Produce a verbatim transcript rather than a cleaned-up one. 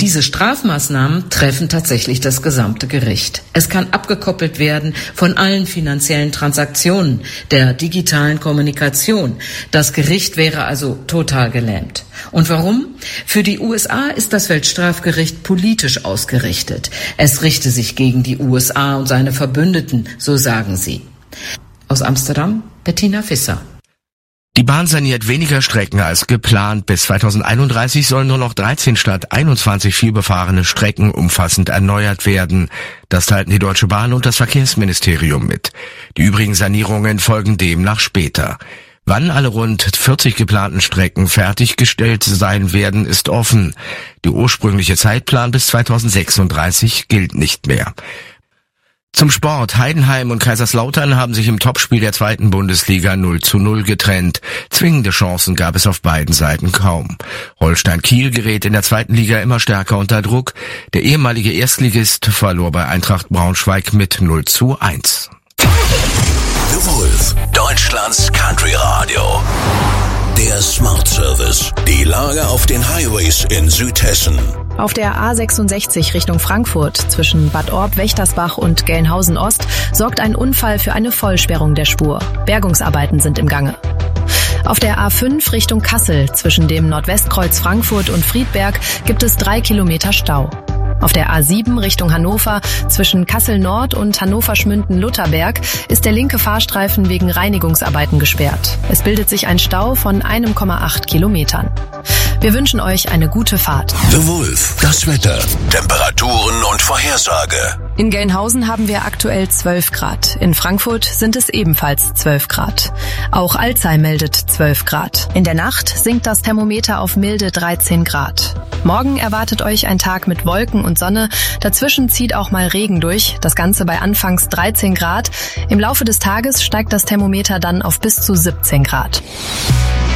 Und diese Strafmaßnahmen treffen tatsächlich das gesamte Gericht. Es kann abgekoppelt werden von allen finanziellen Transaktionen, der digitalen Kommunikation. Das Gericht wäre also total gelähmt. Und warum? Für die U S A ist das Weltstrafgericht politisch ausgerichtet. Es richte sich gegen die U S A und seine Verbündeten, so sagen sie. Aus Amsterdam, Bettina Visser. Die Bahn saniert weniger Strecken als geplant. Bis zweitausendeinunddreißig sollen nur noch dreizehn statt einundzwanzig vielbefahrene Strecken umfassend erneuert werden. Das teilten die Deutsche Bahn und das Verkehrsministerium mit. Die übrigen Sanierungen folgen demnach später. Wann alle rund vierzig geplanten Strecken fertiggestellt sein werden, ist offen. Der ursprüngliche Zeitplan bis zweitausendsechsunddreißig gilt nicht mehr. Zum Sport. Heidenheim und Kaiserslautern haben sich im Topspiel der zweiten Bundesliga null zu null getrennt. Zwingende Chancen gab es auf beiden Seiten kaum. Holstein Kiel gerät in der zweiten Liga immer stärker unter Druck. Der ehemalige Erstligist verlor bei Eintracht Braunschweig mit null zu eins. The Wolf, Deutschlands Country Radio. Der Smart Service. Die Lage auf den Highways in Südhessen. Auf der A sechsundsechzig Richtung Frankfurt zwischen Bad Orb, Wächtersbach und Gelnhausen Ost sorgt ein Unfall für eine Vollsperrung der Spur. Bergungsarbeiten sind im Gange. Auf der A fünf Richtung Kassel zwischen dem Nordwestkreuz Frankfurt und Friedberg gibt es drei Kilometer Stau. Auf der A sieben Richtung Hannover zwischen Kassel Nord und Hannover-Schmünden-Lutherberg ist der linke Fahrstreifen wegen Reinigungsarbeiten gesperrt. Es bildet sich ein Stau von einem Komma acht Kilometern. Wir wünschen euch eine gute Fahrt. The Wolf, das Wetter, Temperaturen und Vorhersage. In Gelnhausen haben wir aktuell zwölf Grad. In Frankfurt sind es ebenfalls zwölf Grad. Auch Alzey meldet zwölf Grad. In der Nacht sinkt das Thermometer auf milde dreizehn Grad. Morgen erwartet euch ein Tag mit Wolken und Sonne. Dazwischen zieht auch mal Regen durch. Das Ganze bei anfangs dreizehn Grad. Im Laufe des Tages steigt das Thermometer dann auf bis zu siebzehn Grad.